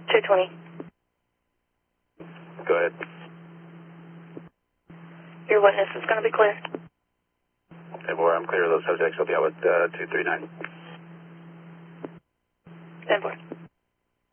220. Go ahead. Your witness is going to be clear. 10-4, I'm clear of those subjects. I'll be out with 239. 10-4.